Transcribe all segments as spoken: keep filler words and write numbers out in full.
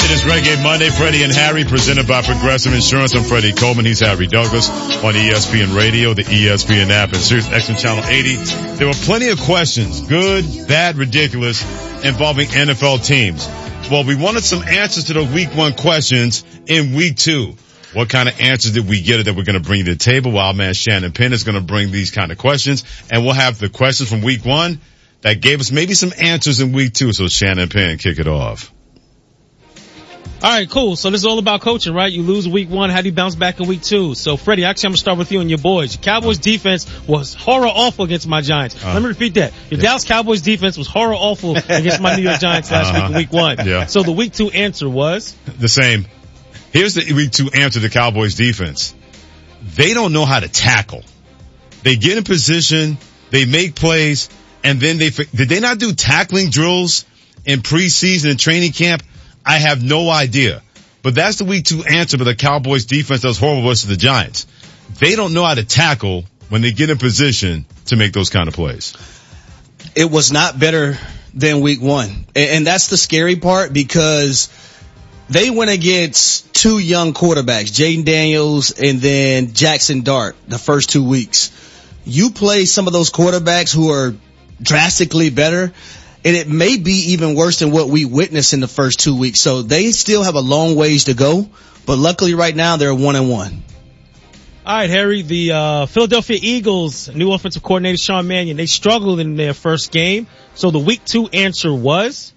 It is Reggae Monday, Freddie and Harry, presented by Progressive Insurance. I'm Freddie Coleman. He's Harry Douglas on E S P N Radio, the E S P N app, and Sirius X M Channel eighty. There were plenty of questions, good, bad, ridiculous, involving N F L teams. Well, we wanted some answers to those week one questions in week two. What kind of answers did we get that we're going to bring to the table? Well, our man Shannon Penn is going to bring these kind of questions, and we'll have the questions from week one that gave us maybe some answers in week two. So Shannon Penn, kick it off. All right, cool. So this is all about coaching, right? You lose week one. How do you bounce back in week two? So, Freddie, actually, I'm going to start with you and your boys. Your Cowboys defense was horror awful against my Giants. Uh, Let me repeat that. Your yeah. Dallas Cowboys defense was horror awful against my New York Giants last uh-huh. week in week one. Yeah. So the week two answer was? The same. Here's the week two answer to the Cowboys defense. They don't know how to tackle. They get in position, they make plays, and then they, did they not do tackling drills in preseason and training camp? I have no idea. But that's the week two answer for the Cowboys defense that was horrible versus the Giants. They don't know how to tackle when they get in position to make those kind of plays. It was not better than week one. And that's the scary part, because they went against two young quarterbacks, Jaden Daniels and then Jackson Dart, the first two weeks. You play some of those quarterbacks who are drastically better, and it may be even worse than what we witnessed in the first two weeks. So they still have a long ways to go, but luckily right now they're one and one. All right, Harry, the uh Philadelphia Eagles, new offensive coordinator Sean Mannion, they struggled in their first game. So the week two answer was?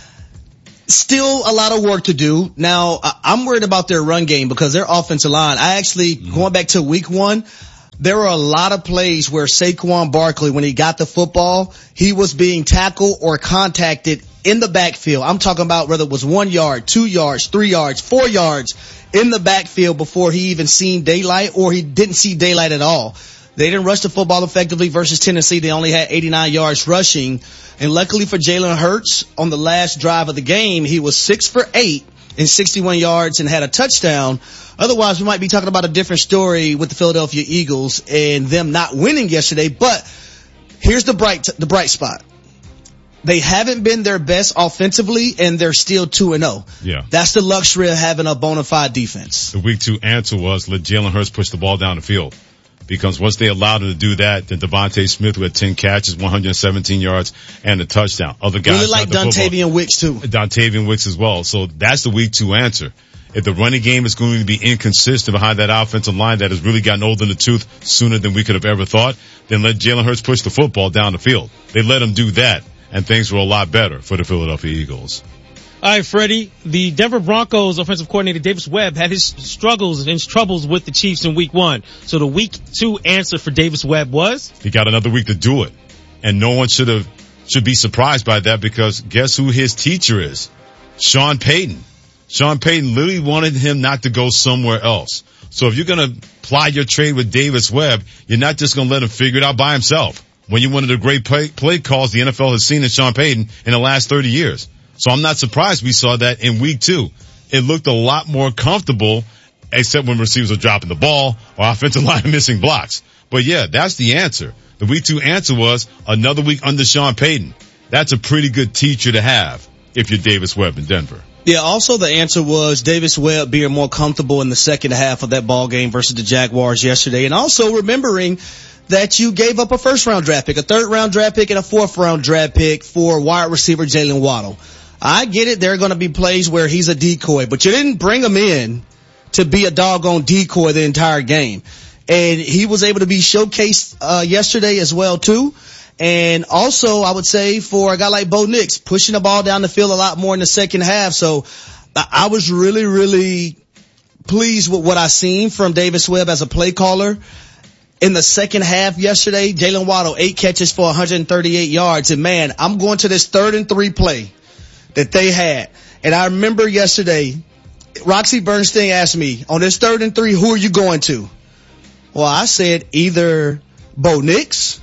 Still a lot of work to do. Now, I'm worried about their run game because their offensive line, I actually, mm-hmm. going back to week one, there were a lot of plays where Saquon Barkley, when he got the football, he was being tackled or contacted in the backfield. I'm talking about whether it was one yard, two yards, three yards, four yards in the backfield before he even seen daylight, or he didn't see daylight at all. They didn't rush the football effectively versus Tennessee. They only had eighty-nine yards rushing. And luckily for Jalen Hurts, on the last drive of the game, he was six for eight and sixty-one yards and had a touchdown. Otherwise, we might be talking about a different story with the Philadelphia Eagles and them not winning yesterday. But here's the bright, the bright spot. They haven't been their best offensively, and they're still two and oh. Yeah. That's the luxury of having a bona fide defense. The week two answer was let Jalen Hurts push the ball down the field. Because once they allowed him to do that, then Devontae Smith, who had ten catches, one hundred seventeen yards, and a touchdown. Other guys really like Dontavian Wicks too. Dontavian Wicks as well. So that's the week two answer. If the running game is going to be inconsistent behind that offensive line that has really gotten old in the tooth sooner than we could have ever thought, then let Jalen Hurts push the football down the field. They let him do that, and things were a lot better for the Philadelphia Eagles. All right, Freddie, the Denver Broncos offensive coordinator Davis Webb had his struggles and his troubles with the Chiefs in week one. So the week two answer for Davis Webb was? He got another week to do it. And no one should have, should be surprised by that, because guess who his teacher is? Sean Payton. Sean Payton literally wanted him not to go somewhere else. So if you're going to ply your trade with Davis Webb, you're not just going to let him figure it out by himself. When you're one of the great play, play calls the N F L has seen in Sean Payton in the last thirty years. So I'm not surprised we saw that in week two. It looked a lot more comfortable, except when receivers are dropping the ball or offensive line missing blocks. But yeah, that's the answer. The week two answer was another week under Sean Payton. That's a pretty good teacher to have if you're Davis Webb in Denver. Yeah, also the answer was Davis Webb being more comfortable in the second half of that ball game versus the Jaguars yesterday. And also remembering that you gave up a first round draft pick, a third round draft pick, and a fourth round draft pick for wide receiver Jalen Waddle. I get it. There are going to be plays where he's a decoy, but you didn't bring him in to be a doggone decoy the entire game. And he was able to be showcased uh yesterday as well too. And also, I would say for a guy like Bo Nix, pushing the ball down the field a lot more in the second half. So I was really, really pleased with what I seen from Davis Webb as a play caller. In the second half yesterday, Jalen Waddle, eight catches for one hundred thirty-eight yards. And man, I'm going to this third and three play that they had. And I remember yesterday, Roxy Bernstein asked me, on this third and three, who are you going to? Well, I said either Bo Nix,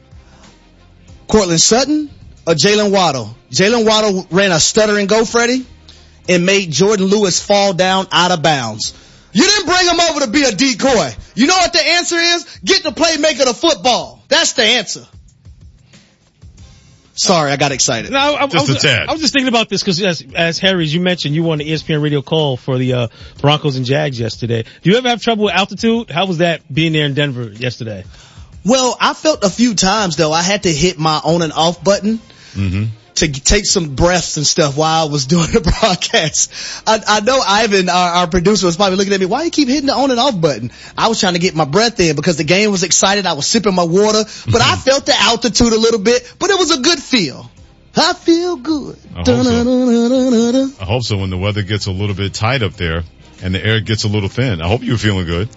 Cortland Sutton, or Jalen Waddle. Jalen Waddle ran a stutter and go, Freddie, and made Jordan Lewis fall down out of bounds. You didn't bring him over to be a decoy. You know what the answer is? Get the playmaker the football. That's the answer. Sorry, I got excited. No, I, I, Just I, was, a tad. I was just thinking about this because as, as Harry, as you mentioned, you won the E S P N radio call for the uh, Broncos and Jags yesterday. Do you ever have trouble with altitude? How was that being there in Denver yesterday? Well, I felt a few times though I had to hit my on and off button. Mm-hmm. To take some breaths and stuff while I was doing the broadcast. I, I know Ivan, our, our producer, was probably looking at me, why you keep hitting the on and off button? I was trying to get my breath in because the game was excited. I was sipping my water, but I felt the altitude a little bit, but it was a good feel. I feel good. I hope so. I hope so when the weather gets a little bit tight up there and the air gets a little thin. I hope you're feeling good.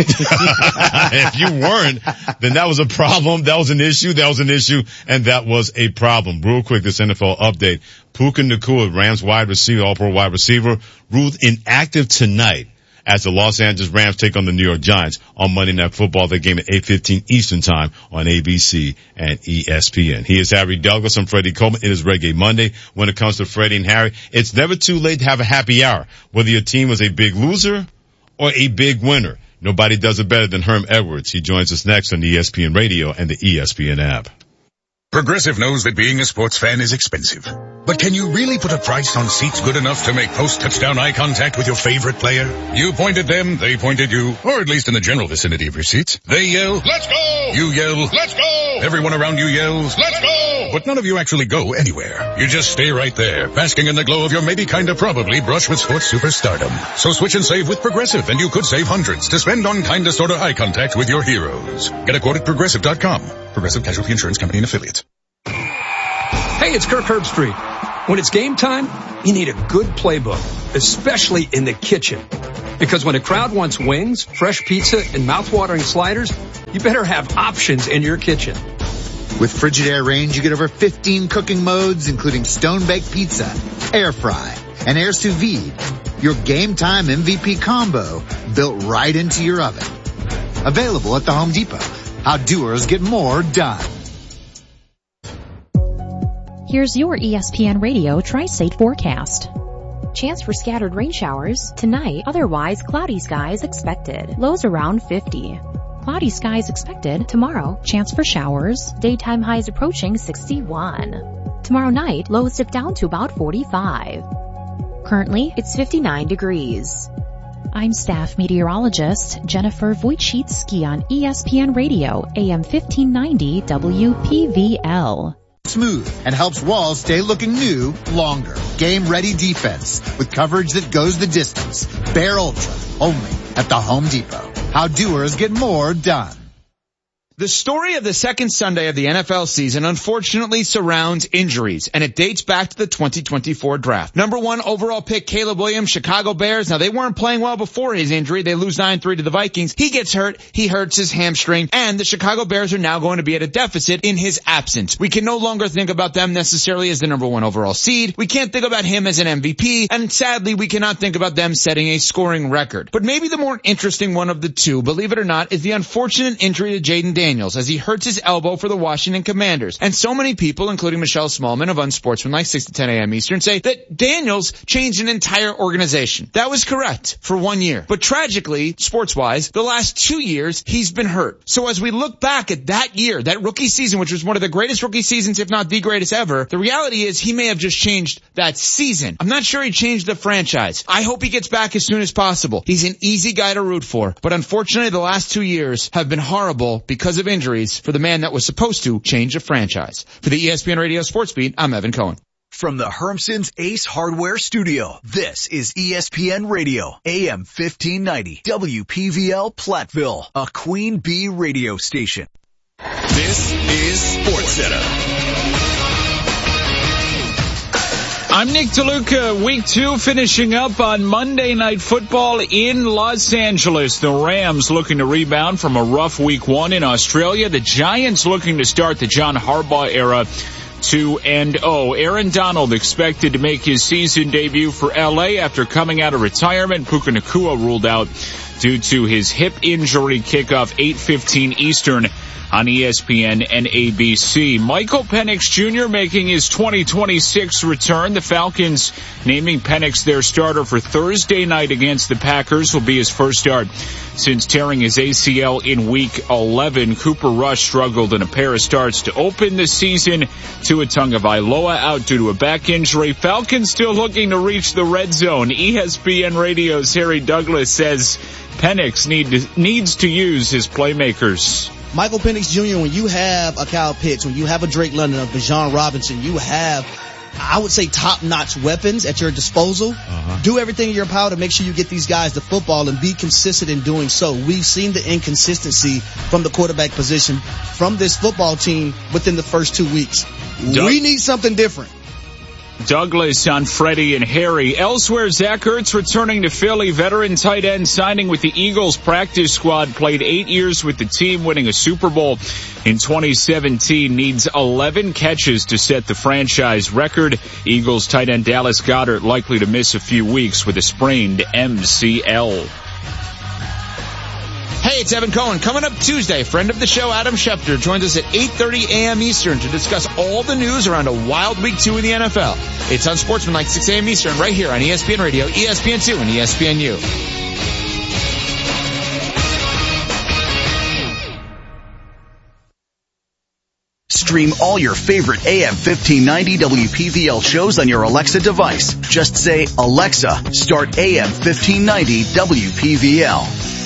If you weren't, then that was a problem. That was an issue. That was an issue. And that was a problem. Real quick, this N F L update. Puka Nacua, Rams wide receiver, all-pro wide receiver, ruled inactive tonight as the Los Angeles Rams take on the New York Giants on Monday Night Football. That game at eight fifteen Eastern Time on A B C and E S P N. He is Harry Douglas. I'm Freddie Coleman. It is Reggae Monday. When it comes to Freddie and Harry, it's never too late to have a happy hour, whether your team was a big loser or a big winner. Nobody does it better than Herm Edwards. He joins us next on E S P N Radio and the E S P N app. Progressive knows that being a sports fan is expensive. But can you really put a price on seats good enough to make post-touchdown eye contact with your favorite player? You point at them, they point at you, or at least in the general vicinity of your seats. They yell, "Let's go!" You yell, "Let's go!" Everyone around you yells, "Let's go!" But none of you actually go anywhere. You just stay right there, basking in the glow of your maybe kinda probably brush with sports superstardom. So switch and save with Progressive, and you could save hundreds to spend on kinda sorta eye contact with your heroes. Get a quote at progressive dot com. Progressive Casualty Insurance Company and Affiliates. Hey, it's Kirk Herbstreit. When it's game time, you need a good playbook, especially in the kitchen. Because when a crowd wants wings, fresh pizza, and mouth-watering sliders, you better have options in your kitchen. With Frigidaire Range, you get over fifteen cooking modes, including stone-baked pizza, air fry, and air sous vide. Your game time M V P combo built right into your oven. Available at the Home Depot. How doers get more done. Here's your E S P N Radio Tri-State forecast. Chance for scattered rain showers tonight, otherwise cloudy skies expected. Lows around fifty. Cloudy skies expected tomorrow. Chance for showers. Daytime highs approaching sixty-one. Tomorrow night, lows dip down to about forty-five. Currently, it's fifty-nine degrees. I'm staff meteorologist Jennifer Wojcicki on E S P N Radio, A M fifteen ninety W P V L. Smooth and helps walls stay looking new longer. Game ready defense with coverage that goes the distance. Bear Ultra, only at the Home Depot. How doers get more done. The story of the second Sunday of the N F L season unfortunately surrounds injuries, and it dates back to the twenty twenty-four draft. Number one overall pick, Caleb Williams, Chicago Bears. Now, they weren't playing well before his injury. They lose nine three to the Vikings. He gets hurt. He hurts his hamstring, and the Chicago Bears are now going to be at a deficit in his absence. We can no longer think about them necessarily as the number one overall seed. We can't think about him as an M V P, and sadly, we cannot think about them setting a scoring record. But maybe the more interesting one of the two, believe it or not, is the unfortunate injury to Jaden Daniels. Daniels as he hurts his elbow for the Washington Commanders. And so many people, including Michelle Smallman of Unsportsmanlike, six to ten a.m. Eastern, say that Daniels changed an entire organization. That was correct for one year. But tragically, sports-wise, the last two years, he's been hurt. So as we look back at that year, that rookie season, which was one of the greatest rookie seasons, if not the greatest ever, the reality is he may have just changed that season. I'm not sure he changed the franchise. I hope he gets back as soon as possible. He's an easy guy to root for. But unfortunately, the last two years have been horrible because of injuries for the man that was supposed to change the franchise. For the E S P N Radio Sports Beat, I'm Evan Cohen. From the Hermson's Ace Hardware Studio, this is E S P N Radio, A M fifteen ninety, W P V L Platteville, a Queen Bee radio station. This is SportsCenter. I'm Nick DeLuca. Week two finishing up on Monday Night Football in Los Angeles. The Rams looking to rebound from a rough week one in Australia. The Giants looking to start the John Harbaugh era two and oh. Aaron Donald expected to make his season debut for L A after coming out of retirement. Puka Nacua ruled out due to his hip injury. Kickoff eight fifteen Eastern on E S P N and A B C. Michael Penix Junior making his twenty twenty-six return. The Falcons naming Penix their starter for Thursday night against the Packers. Will be his first start since tearing his A C L in week eleven. Cooper Rush struggled in a pair of starts to open the season. Tua Tagovailoa out due to a back injury. Falcons still looking to reach the red zone. E S P N Radio's Harry Douglas says Penix need to, needs to use his playmakers. Michael Penix Junior, when you have a Kyle Pitts, when you have a Drake London, a Bijan Robinson, you have, I would say, top-notch weapons at your disposal. Uh-huh. Do everything in your power to make sure you get these guys the football and be consistent in doing so. We've seen the inconsistency from the quarterback position from this football team within the first two weeks. Doug- we need something different. Douglas on Freddie and Harry. Elsewhere, Zach Ertz returning to Philly. Veteran tight end signing with the Eagles practice squad. Played eight years with the team, winning a Super Bowl in twenty seventeen. Needs eleven catches to set the franchise record. Eagles tight end Dallas Goedert likely to miss a few weeks with a sprained M C L. Hey, it's Evan Cohen. Coming up Tuesday, friend of the show Adam Schefter joins us at eight thirty a.m. Eastern to discuss all the news around a wild week two in the N F L. It's on Sportsmanlike six a.m. Eastern right here on E S P N Radio, E S P N two, and E S P N U. Stream all your favorite A M fifteen ninety W P V L shows on your Alexa device. Just say, Alexa, start A M fifteen ninety W P V L.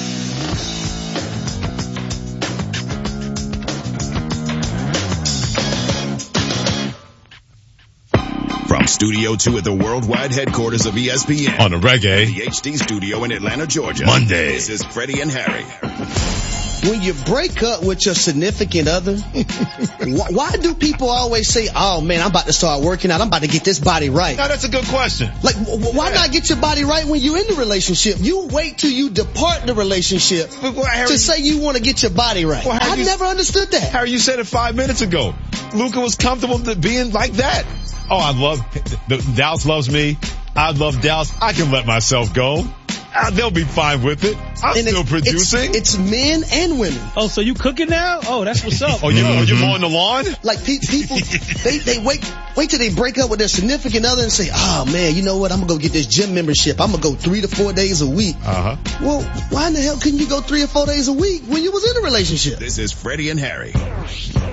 From Studio two at the worldwide headquarters of E S P N. On the Reggae. The H D studio in Atlanta, Georgia. Monday. This is Freddie and Harry. When you break up with your significant other, why, why do people always say, oh man, I'm about to start working out, I'm about to get this body right? No, that's a good question. Like, why yeah. not get your body right when you're in the relationship? You wait till you depart the relationship well, Harry, to say you want to get your body right. Well, I never understood that. Harry, you said it five minutes ago. Luka was comfortable being like that. Oh, I love, Dallas loves me. I love Dallas. I can let myself go. Uh, they'll be fine with it. I'm and still it's, producing. It's, it's men and women. Oh, so you cooking now? Oh, that's what's up. oh, you, mm-hmm. you mowing the lawn? Like pe- people, they, they wait, wait till they break up with their significant other and say, oh man, you know what? I'm gonna go get this gym membership. I'm gonna go three to four days a week. Uh-huh. Well, why in the hell couldn't you go three or four days a week when you was in a relationship? This is Freddie and Harry.